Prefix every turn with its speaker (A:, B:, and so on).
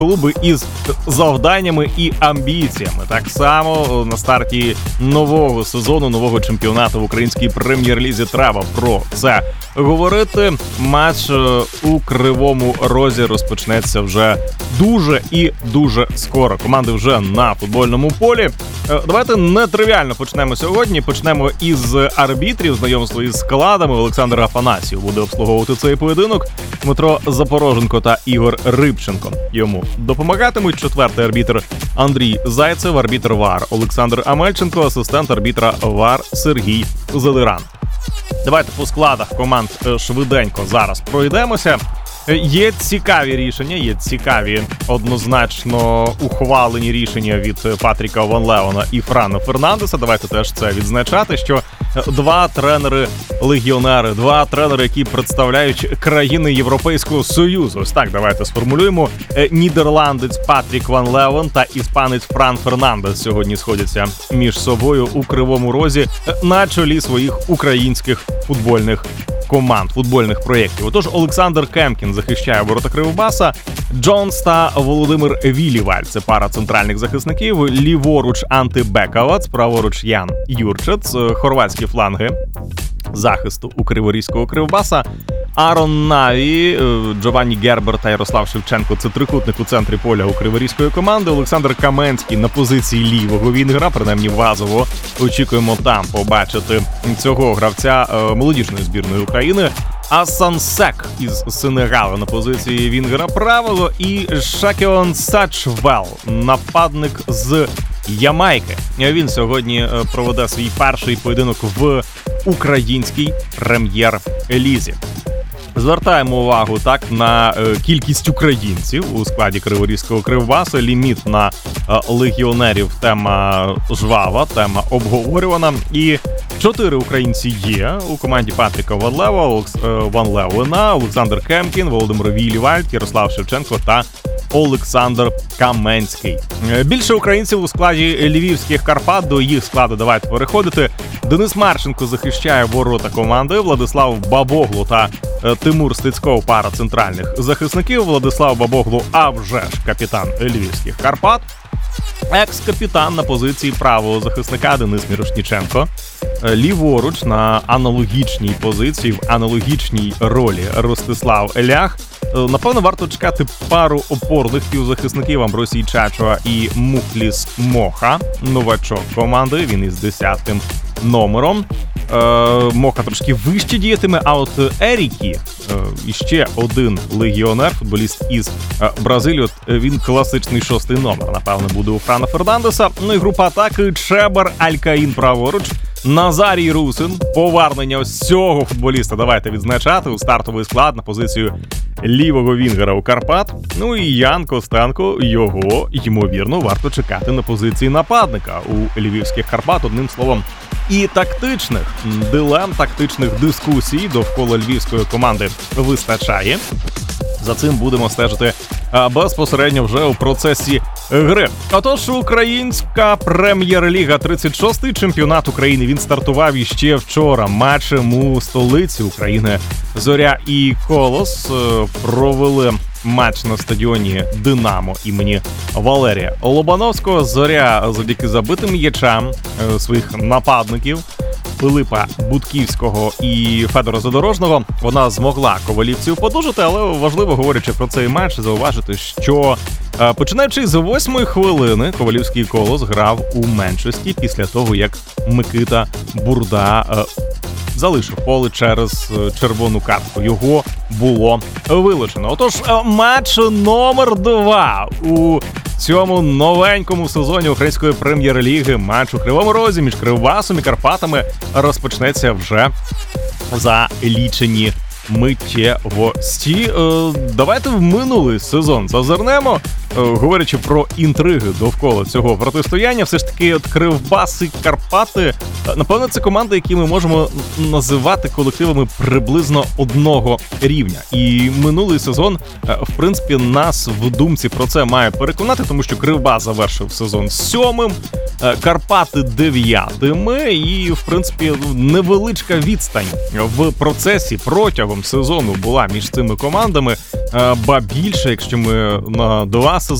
A: клуби із завданнями і амбіціями. Так само на старті нового сезону, нового чемпіонату в українській прем'єр-лізі треба про це говорити. Матч у Кривому Розі розпочнеться вже дуже і дуже скоро. Команди вже на футбольному полі. Давайте нетривіально почнемо сьогодні. Почнемо із арбітрів, знайомство із складами. Олександр Афанасьєв буде обслуговувати цей поєдинок. Дмитро Запороженко та Ігор Рибченко йому допомагатимуть. Четвертий арбітр Андрій Зайцев, арбітр ВАР Олександр Амельченко, асистент арбітра ВАР Сергій Зелеран. Давайте по складах команд швиденько зараз пройдемося. Є цікаві рішення, є цікаві однозначно ухвалені рішення від Патріка Ван Леона і Франа Фернандеса. Давайте теж це відзначати, що два тренери-легіонери, два тренери, які представляють країни Європейського Союзу. Ось так давайте сформулюємо. Нідерландець Патрік Ван Леон та іспанець Фран Фернандес сьогодні сходяться між собою у Кривому Розі на чолі своїх українських футбольних команд, футбольних проєктів. Отож, Олександр Кемкін захищає ворота Кривбаса, Джонс та Володимир Віліваль – це пара центральних захисників, ліворуч Анти Бекавац, праворуч Ян Юрчец, хорватські фланги захисту у Криворізького Кривбаса, Арон Наві, Джованні Гербер та Ярослав Шевченко – це трикутник у центрі поля у криворізької команди. Олександр Каменський на позиції лівого вінгера, принаймні базово очікуємо там побачити цього гравця молодіжної збірної України. Асан Сек із Сенегалу на позиції вінгера правого і Шакіон Сачвел, нападник з Ямайки. Він сьогодні проведе свій перший поєдинок в українській прем'єр-лізі. Звертаємо увагу так на кількість українців у складі Криворізького Кривбаса. Ліміт на легіонерів, тема жвава, тема обговорювана. І 4 українці є у команді Патріка Ван Леона, Олександр Кемкін, Володимир Віліваль, Ярослав Шевченко та Олександр Каменський. Більше українців у складі Львівських Карпат. До їх складу давайте переходити. Денис Марченко захищає ворота команди, Владислав Бабоглу та Тимур Стецьков – пара центральних захисників. Владислав Бабоглу, а вже ж капітан Львівських Карпат. Екс-капітан на позиції правого захисника Денис Мірошніченко. Ліворуч на аналогічній позиції, в аналогічній ролі Ростислав Лях. Напевно, варто чекати пару опорних півзахисників Амбросій Чачуа і Мухліс Моха. Новачок команди, він із 10-м номером. Моха трошки вище діятиме, а от Ерікі, іще один легіонер, футболіст із Бразилії, він класичний 6-й номер, напевно, буде у Франа Фернандеса. Ну і група атаки Чебар Алькаїн праворуч, Назарій Русин, повернення ось цього футболіста давайте відзначати у стартовий склад на позицію лівого вінгера у Карпат. Ну і Ян Костенко, його, ймовірно, варто чекати на позиції нападника у Львівських Карпат. Одним словом, і тактичних дилем, тактичних дискусій довкола львівської команди вистачає. За цим будемо стежити безпосередньо вже у процесі гри. Отож, українська прем'єр-ліга, 36-й чемпіонат України. Він стартував іще вчора. Матчем у столиці України Зоря і Колос провели матч на стадіоні «Динамо» імені Валерія Лобановського. Зоря завдяки забитим м'ячам своїх нападників Пилипа Будківського і Федора Задорожного вона змогла ковалівців подужати, але важливо, говорячи про цей матч, зауважити, що починаючи з 8-ї хвилини Ковалівський Колос грав у меншості після того, як Микита Бурда залишив поле через червону картку. Його було вилучено. Отож, матч номер 2 у цьому новенькому сезоні української прем'єр-ліги. Матч у Кривому Розі між Кривбасом і Карпатами розпочнеться вже за лічені миттєвості. Давайте в минулий сезон зазирнемо. Говорячи про інтриги довкола цього протистояння, все ж таки Кривбас і Карпати, напевно, це команди, які ми можемо називати колективами приблизно одного рівня. І минулий сезон, в принципі, нас в думці про це має переконати, тому що Кривбас завершив сезон 7-м, Карпати 9-ми, і, в принципі, невеличка відстань в процесі протягом сезону була між цими командами. Ба більше, якщо ми на 2 сезони